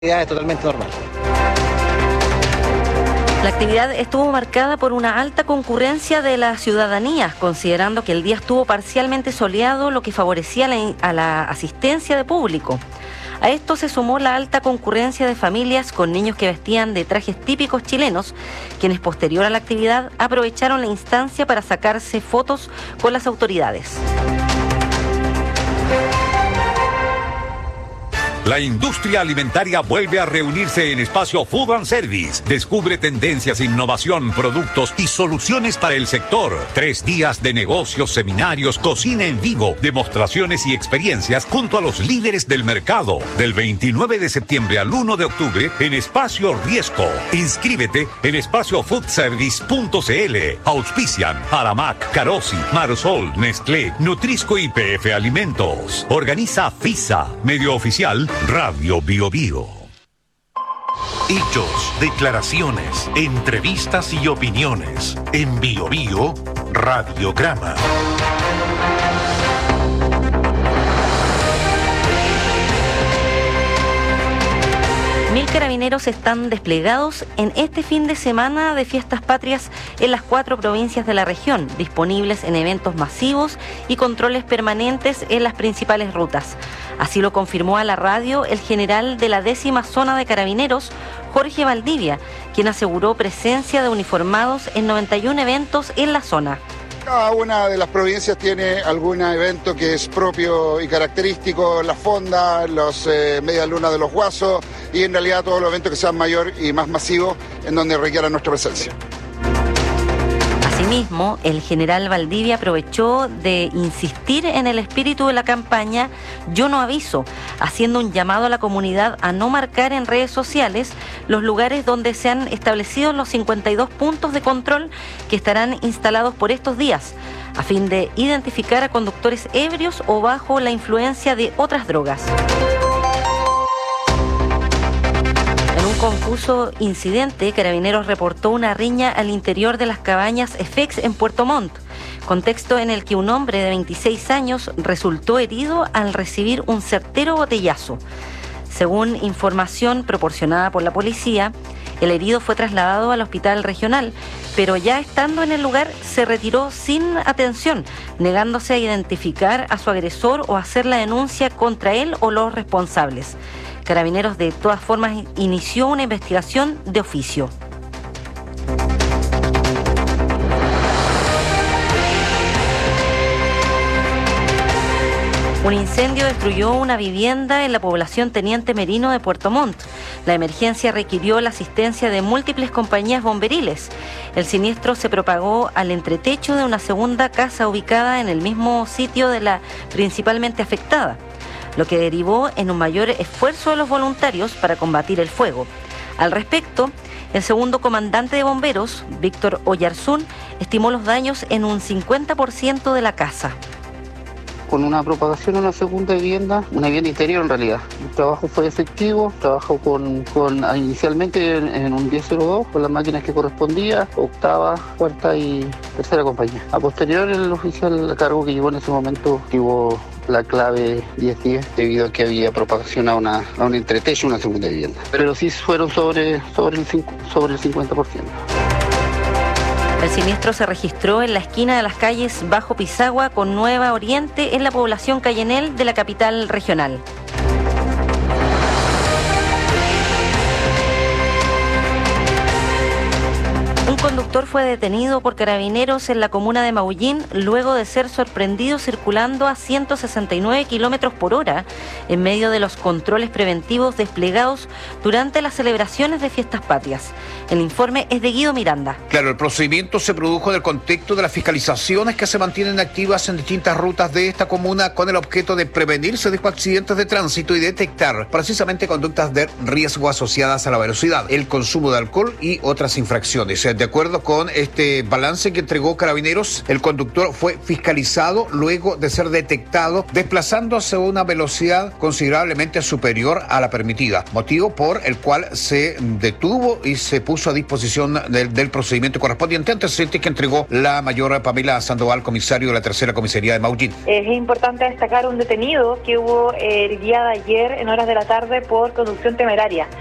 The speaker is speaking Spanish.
Es totalmente normal. La actividad estuvo marcada por una alta concurrencia de la ciudadanía, considerando que el día estuvo parcialmente soleado, lo que favorecía a la asistencia de público. A esto se sumó la alta concurrencia de familias con niños que vestían de trajes típicos chilenos, quienes posterior a la actividad aprovecharon la instancia para sacarse fotos con las autoridades. La industria alimentaria vuelve a reunirse en Espacio Food and Service. Descubre tendencias, innovación, productos y soluciones para el sector. 3 días de negocios, seminarios, cocina en vivo, demostraciones y experiencias junto a los líderes del mercado. Del 29 de septiembre al 1 de octubre en Espacio Riesco. Inscríbete en espaciofoodservice.cl. Auspician Aramac, Carosi, Marosol, Nestlé, Nutrisco y PF Alimentos. Organiza FISA, medio oficial Radio Bio Bio. Hechos, declaraciones, entrevistas y opiniones. En Bio Bio, Radiograma. Mil carabineros están desplegados en este fin de semana de fiestas patrias en las 4 provincias de la región, disponibles en eventos masivos y controles permanentes en las principales rutas. Así lo confirmó a la radio el general de la 10ª Zona de Carabineros, Jorge Valdivia, quien aseguró presencia de uniformados en 91 eventos en la zona. Cada una de las provincias tiene algún evento que es propio y característico, la fonda, los media luna de los guasos y en realidad todos los eventos que sean mayor y más masivos en donde requieran nuestra presencia. Asimismo, el general Valdivia aprovechó de insistir en el espíritu de la campaña Yo no aviso, haciendo un llamado a la comunidad a no marcar en redes sociales los lugares donde se han establecido los 52 puntos de control que estarán instalados por estos días, a fin de identificar a conductores ebrios o bajo la influencia de otras drogas. En un confuso incidente, Carabineros reportó una riña al interior de las cabañas FX en Puerto Montt, contexto en el que un hombre de 26 años resultó herido al recibir un certero botellazo. Según información proporcionada por la policía, el herido fue trasladado al hospital regional, pero ya estando en el lugar se retiró sin atención, negándose a identificar a su agresor o hacer la denuncia contra él o los responsables. Carabineros de todas formas inició una investigación de oficio. Un incendio destruyó una vivienda en la población Teniente Merino de Puerto Montt. La emergencia requirió la asistencia de múltiples compañías bomberiles. El siniestro se propagó al entretecho de una segunda casa ubicada en el mismo sitio de la principalmente afectada, lo que derivó en un mayor esfuerzo de los voluntarios para combatir el fuego. Al respecto, el segundo comandante de bomberos, Víctor Oyarzún, estimó los daños en un 50% de la casa. Con una propagación en una segunda vivienda, una vivienda interior en realidad. El trabajo fue efectivo, trabajó inicialmente en un 1002 con las máquinas que correspondía, octava, cuarta y tercera compañía. A posterior, el oficial a cargo que llevó en ese momento activó la clave 1010 debido a que había propagación a un entretecho, una segunda vivienda. Pero sí fueron sobre el 50%. El siniestro se registró en la esquina de las calles Bajo Pisagua con Nueva Oriente en la población Cayenel de la capital regional. Un conductor fue detenido por Carabineros en la comuna de Maullín luego de ser sorprendido circulando a 169 kilómetros por hora en medio de los controles preventivos desplegados durante las celebraciones de fiestas patrias. El informe es de Guido Miranda. Claro, el procedimiento se produjo en el contexto de las fiscalizaciones que se mantienen activas en distintas rutas de esta comuna con el objeto de prevenirse de accidentes de tránsito y detectar precisamente conductas de riesgo asociadas a la velocidad, el consumo de alcohol y otras infracciones. De acuerdo con este balance que entregó Carabineros, el conductor fue fiscalizado luego de ser detectado desplazándose a una velocidad considerablemente superior a la permitida, motivo por el cual se detuvo y se puso a disposición del procedimiento correspondiente, antecedentes que entregó la mayor Pamela Sandoval, comisario de la tercera comisaría de Maullín. Es importante destacar un detenido que hubo el día de ayer en horas de la tarde por conducción temeraria.